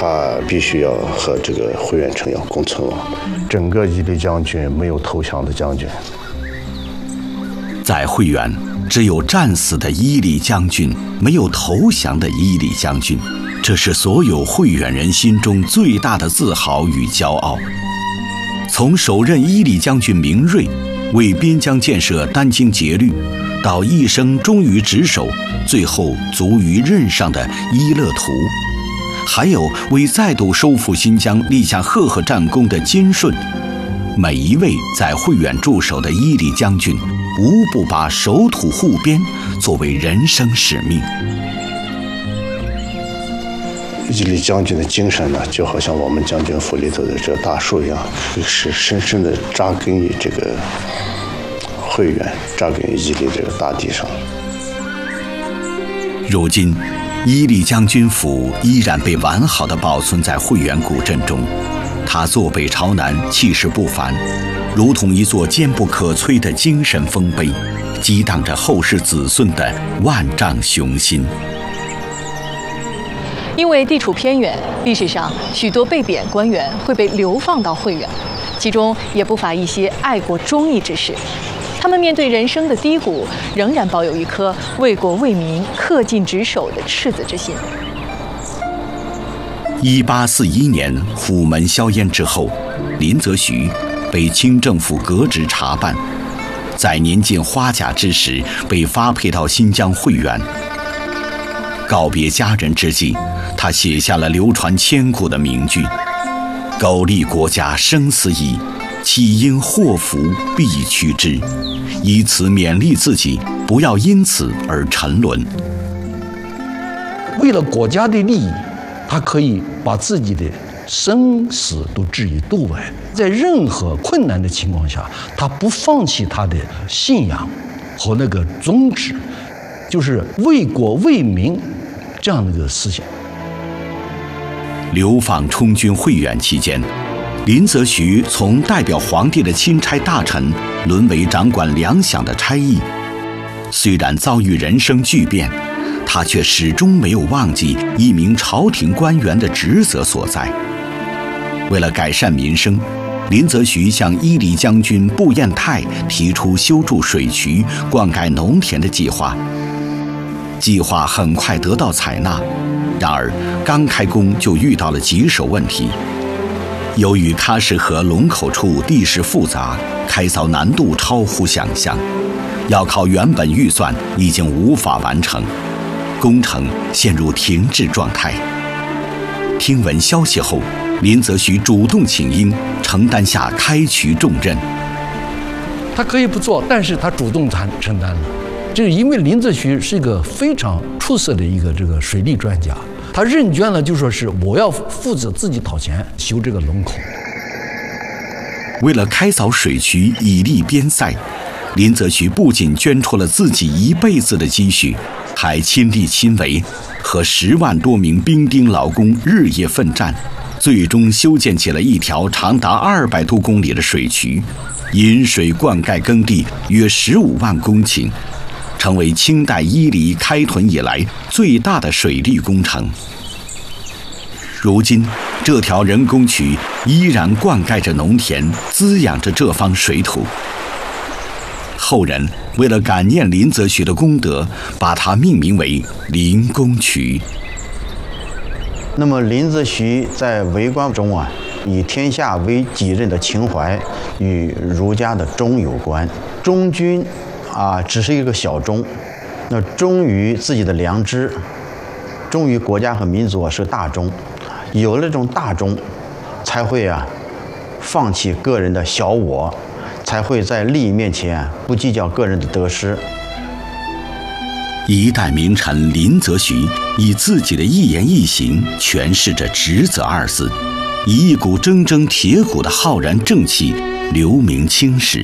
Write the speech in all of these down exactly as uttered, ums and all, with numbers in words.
他必须要和这个惠远城要共存亡。整个伊犁将军没有投降的将军。 在惠远，只有战死的伊犁将军，没有投降的伊犁将军。这是所有惠远人心中最大的自豪与骄傲。从首任伊犁将军明锐为边疆建设殚精竭虑，到一生忠于职守，最后卒于任上的伊勒图，还有为再度收复新疆立下赫赫战功的金顺，每一位在惠远驻守的伊犁将军，无不把守土护边作为人生使命。 伊犁将军的精神呢，就好像我们将军府里头的这大树一样，是深深地扎根于这个惠远，扎根于伊犁这个大地上。 如今，伊犁将军府依然被完好地保存在惠远古镇中，它坐北朝南，气势不凡，如同一座坚不可摧的精神丰碑，激荡着后世子孙的万丈雄心。 因为地处偏远，历史上许多被贬官员会被流放到惠远，其中也不乏一些爱国忠义之士。他们面对人生的低谷，仍然抱有一颗为国为民、恪尽职守的赤子之心。 一八四一年虎门销烟之后，林则徐被清政府革职查办，在年近花甲之时被发配到新疆惠远。告别家人之际，他写下了流传千古的名句：“苟利国家生死以，岂因祸福避趋之。”以此勉励自己，不要因此而沉沦。 为了国家的利益，他可以把自己的生死都置于度外，在任何困难的情况下，他不放弃他的信仰和那个宗旨，就是为国为民这样的一个思想。 流放充军惠远期间，林则徐从代表皇帝的钦差大臣沦为掌管粮饷的差役。虽然遭遇人生巨变，他却始终没有忘记一名朝廷官员的职责所在。为了改善民生，林则徐向伊犁将军步彦泰提出修筑水渠、灌溉农田的计划。计划很快得到采纳，然而刚开工就遇到了棘手问题。由于喀什河龙口处地势复杂，开凿难度超乎想象，要靠原本预算已经无法完成，工程陷入停滞状态。听闻消息后，林则徐主动请缨，承担下开渠重任。 他可以不做，但是他主动承承担了。就是因为林则徐是一个非常出色的一个这个水利专家，他认捐了，就说是我要负责自己掏钱修这个龙口。 为了开凿水渠以利边塞，林则徐不仅捐出了自己一辈子的积蓄，还亲力亲为，和十万多名兵丁劳工日夜奋战，最终修建起了一条长达二百多公里的水渠，引水灌溉耕地约十五万公顷，成为清代伊犁开屯以来最大的水利工程。如今，这条人工渠依然灌溉着农田，滋养着这方水土。后人为了感念林则徐的功德，把它命名为林公渠。 那么林则徐在为官中啊，以天下为己任的情怀与儒家的忠有关。忠君啊，只是一个小忠，那忠于自己的良知，忠于国家和民族啊，是大忠。有了这种大忠，才会啊，放弃个人的小我，才会在利益面前不计较个人的得失。 一代名臣林则徐以自己的一言一行诠释着职责二字，以一股铮铮铁骨的浩然正气留名青史。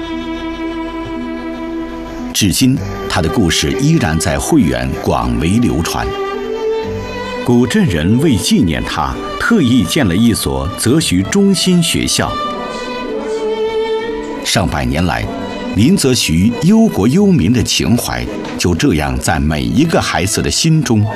至今，他的故事依然在惠远广为流传。古镇人为纪念他，特意建了一所则徐中心学校。上百年来，林则徐忧国忧民的情怀就这样在每一个孩子的心中